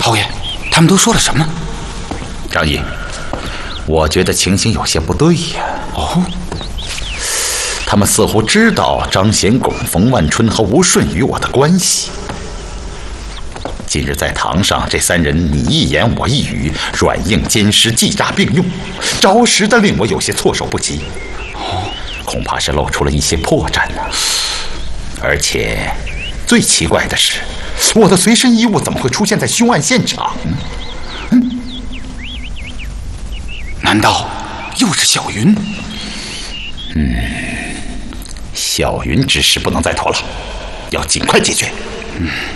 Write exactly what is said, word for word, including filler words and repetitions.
侯爷，他们都说了什么？ 张毅，我觉得情形有些不对呀。 哦， 他们似乎知道张显拱、冯万春和吴顺与我的关系。今日在堂上，这三人你一言我一语，软硬兼施，技诈并用，着实的令我有些措手不及。哦，恐怕是露出了一些破绽呢。而且，最奇怪的是，我的随身衣物怎么会出现在凶案现场？ 嗯，难道又是小云？ 嗯，小云之事不能再拖了，要尽快解决。 嗯。